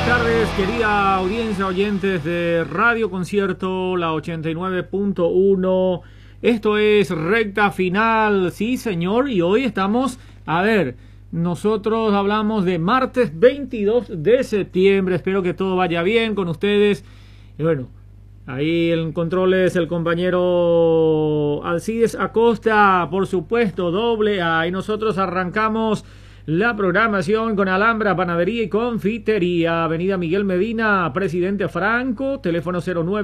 tardes, querida audiencia, oyentes de Radio Concierto, la 89.1. Esto es Recta Final, sí señor, y hoy estamos, nosotros hablamos de martes 22 de septiembre, espero que todo vaya bien con ustedes. Y bueno, ahí en controles el compañero Alcides Acosta, por supuesto, doble A, y nosotros arrancamos la programación con Alhambra Panadería y Confitería, Avenida Miguel Medina, Presidente Franco, teléfono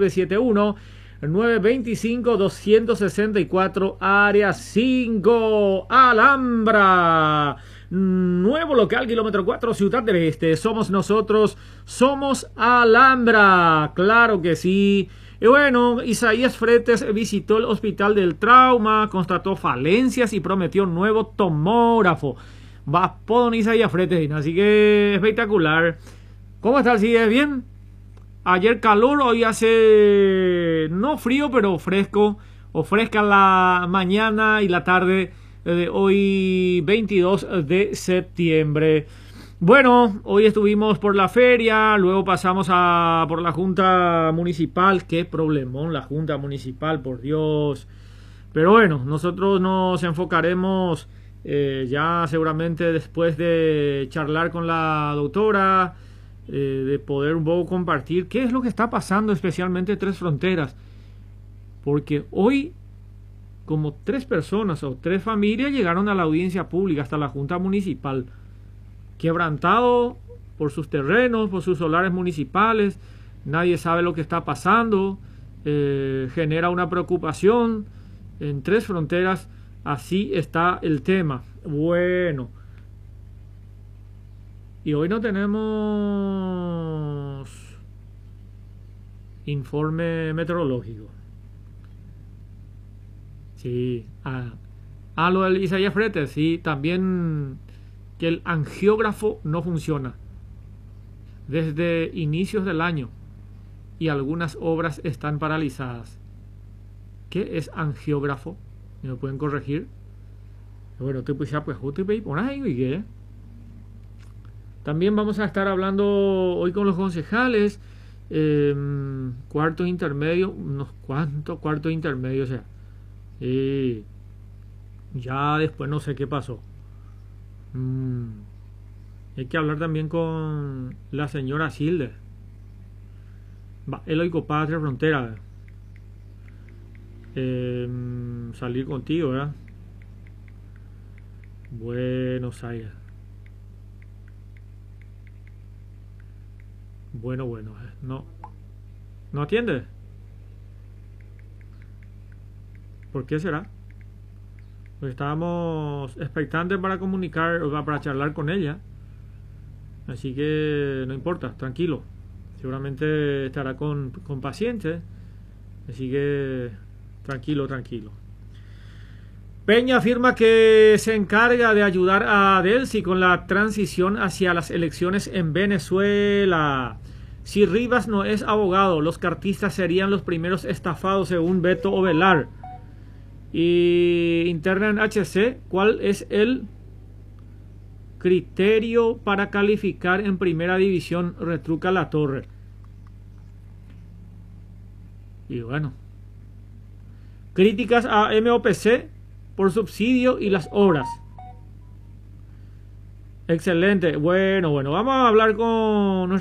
0971-925-264, área 5, Alhambra. Nuevo local, kilómetro 4, Ciudad del Este. Somos nosotros, somos Alhambra, claro que sí. Y bueno, Isaías Fretes visitó el Hospital del Trauma, constató falencias y prometió nuevo tomógrafo. Va por Isaías Fretes, así que espectacular. ¿Cómo está el CIE? ¿Bien? Ayer calor, hoy hace no frío, pero fresco, o fresca la mañana y la tarde de hoy 22 de septiembre. Bueno, hoy estuvimos por la feria, luego pasamos por la Junta Municipal. Qué problemón la Junta Municipal, por Dios. Pero bueno, nosotros nos enfocaremos ya seguramente después de charlar con la doctora, de poder un poco compartir qué es lo que está pasando especialmente en Tres Fronteras, porque hoy como 3 personas o 3 familias llegaron a la audiencia pública hasta la Junta Municipal, quebrantado por sus terrenos, por sus solares municipales. Nadie sabe lo que está pasando, genera una preocupación en Tres Fronteras. Así está el tema. Bueno, y hoy no tenemos informe meteorológico. Sí, lo del Isaías Fretes, sí, también que el angiógrafo no funciona desde inicios del año y algunas obras están paralizadas. ¿Qué es angiógrafo? ¿Me pueden corregir? Bueno, también vamos a estar hablando hoy con los concejales, cuartos intermedios, unos cuantos cuartos intermedios, o sea, ya después no sé qué pasó. Hay que hablar también con la señora Silde. Eloico Patria Frontera. Salir contigo, ¿verdad? Buenos Aires. Bueno, no atiende. ¿Por qué será? Pues estábamos expectantes para comunicar, para charlar con ella, así que no importa, tranquilo, seguramente estará con pacientes, así que tranquilo. Peña afirma que se encarga de ayudar a Delcy con la transición hacia las elecciones en Venezuela. Si Rivas no es abogado, los cartistas serían los primeros estafados según Beto Ovelar. Y interna en HC, ¿cuál es el criterio para calificar en primera división? Retruca La Torre. Y bueno, críticas a MOPC por subsidio y las obras. Excelente. Bueno, vamos a hablar con